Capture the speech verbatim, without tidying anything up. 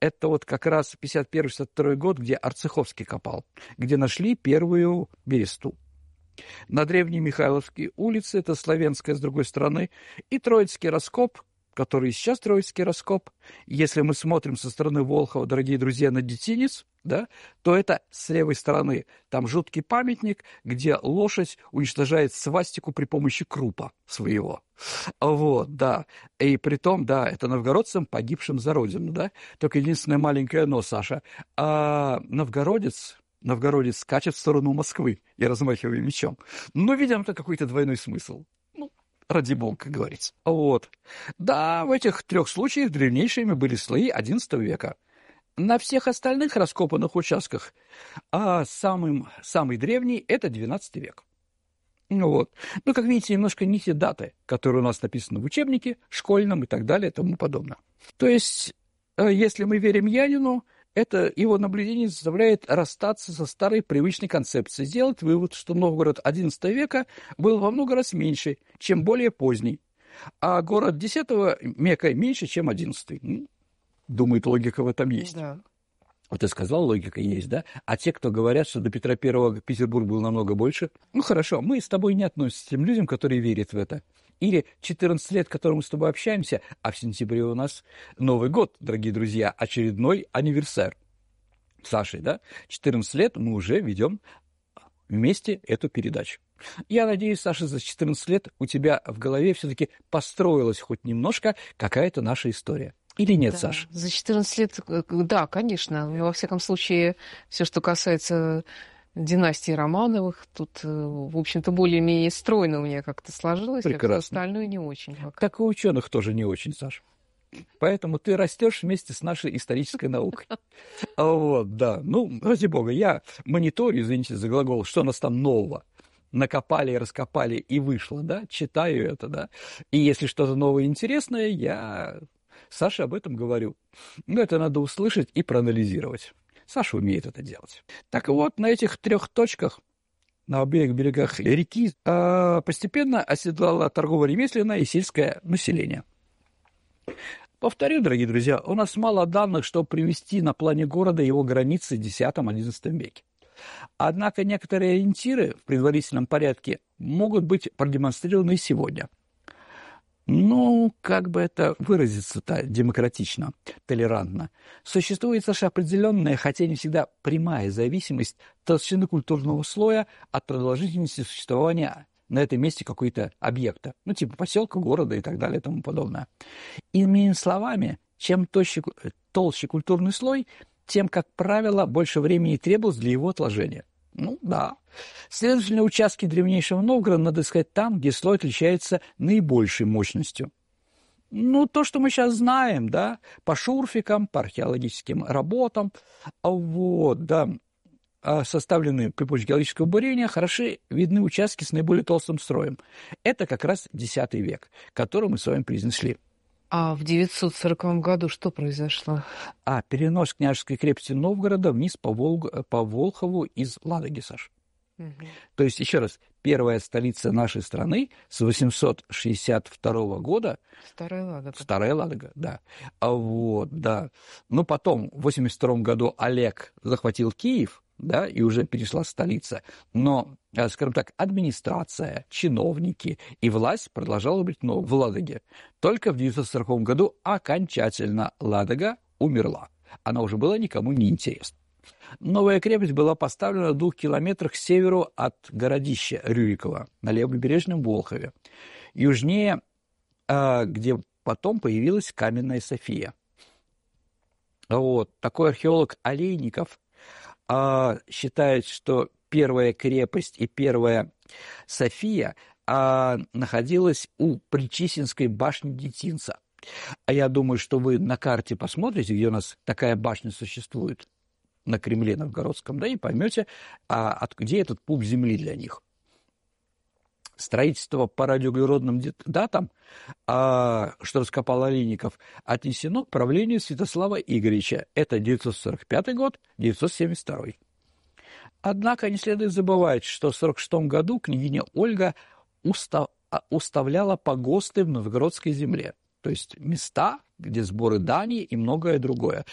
это вот как раз пятьдесят первый — пятьдесят второй год, где Арцеховский копал, где нашли первую бересту. На Древней Михайловской улице, это Славянская с другой стороны, и Троицкий раскоп, который сейчас Троицкий раскоп. Если мы смотрим со стороны Волхова, дорогие друзья, на Детинец, да, то это с левой стороны. Там жуткий памятник, где лошадь уничтожает свастику при помощи крупа своего. Вот, да. И при том, да, это новгородцам, погибшим за родину, да. Только единственное маленькое но, Саша. А новгородец... Новгородец скачет в сторону Москвы и размахивая мечом. Но, видимо, это какой-то двойной смысл. Ну, ради бога, как говорится. Вот. Да, в этих трех случаях древнейшими были слои одиннадцатого века. На всех остальных раскопанных участках а самым, самый древний – это двенадцатый век. Вот. Ну, как видите, немножко не те даты, которые у нас написаны в учебнике, школьном и так далее и тому подобное. То есть, если мы верим Янину, это его наблюдение заставляет расстаться со старой привычной концепцией, сделать вывод, что Новгород одиннадцатого века был во много раз меньше, чем более поздний, а город десятого века меньше, чем одиннадцатый. Думает, логика в этом есть. Да. Вот ты сказал, логика есть, да? А те, кто говорят, что до Петра Первого Петербург был намного больше, ну хорошо, мы с тобой не относимся к тем людям, которые верят в это. Или четырнадцать лет, которым мы с тобой общаемся, а в сентябре у нас Новый год, дорогие друзья, очередной анниверсар. Сашей, да? четырнадцать лет мы уже ведем вместе эту передачу. Я надеюсь, Саша, за четырнадцать лет у тебя в голове все-таки построилась хоть немножко какая-то наша история. Или нет, Да, Саша? За четырнадцать лет, да, конечно. Во всяком случае, все, что касается династии Романовых, тут, в общем-то, более-менее стройно у меня как-то сложилось. Прекрасно. А все остальное не очень. Пока. Так и у ученых тоже не очень, Саша. Поэтому ты растешь вместе с нашей исторической наукой. Вот, да. Ну, ради бога, я мониторю, извините за глагол, что у нас там нового. Накопали, раскопали и вышло, да, читаю это, да. И если что-то новое и интересное, я Саше об этом говорю. Но это надо услышать и проанализировать. Саша умеет это делать. Так вот, на этих трех точках, на обеих берегах реки, постепенно оседлало торгово-ремесленное и сельское население. Повторю, дорогие друзья, у нас мало данных, чтобы привести на плане города его границы в десятом-одиннадцатом веке. Однако некоторые ориентиры в предварительном порядке могут быть продемонстрированы и сегодня. Ну, как бы это выразиться-то демократично, толерантно. Существует, Саша, определенная, хотя не всегда прямая зависимость толщины культурного слоя от продолжительности существования на этом месте какой-то объекта, ну, типа поселка, города и так далее и тому подобное. Иными словами, чем толще, толще культурный слой, тем, как правило, больше времени требовалось для его отложения. Ну, да. Следовательно, участки древнейшего Новгорода надо искать там, где слой отличается наибольшей мощностью. Ну, то, что мы сейчас знаем, да, по шурфикам, по археологическим работам, вот, да, составленные при помощи геологического бурения, хороши видны участки с наиболее толстым строем. Это как раз десятый век, который мы с вами произнесли. А в девятьсот сороковом году что произошло? А перенос княжеской крепости Новгорода вниз по, Волгу, по Волхову из Ладоги, Саш. Угу. То есть, еще раз, первая столица нашей страны с восемьсот шестьдесят второго года. Старая Ладога. Старая Ладога, да. А вот, да. Ну, потом, в восемьдесят втором году Олег захватил Киев, да, и уже перешла столица. Но, скажем так, администрация, чиновники и власть продолжала быть в Ладоге. Только в девятьсот сороковом году окончательно Ладога умерла. Она уже была никому не интересна. Новая крепость была поставлена в двух километрах к северу от городища Рюрикова на левобережном Волхове. Южнее, где потом появилась Каменная София. Вот. Такой археолог Олейников а, считает, что первая крепость и первая София а, находилась у Причистинской башни Детинца. А я думаю, что вы на карте посмотрите, где у нас такая башня существует, на Кремле Новгородском, да, и поймете, а, от, где этот пуп земли для них. Строительство по радиоуглеродным датам, а, что раскопал Олейников, отнесено к правлению Святослава Игоревича. Это девятьсот сорок пятый год, девятьсот семьдесят второй. Однако не следует забывать, что в сорок шестом году княгиня Ольга устав, уставляла погосты в новгородской земле. То есть места, где сборы дани и многое другое.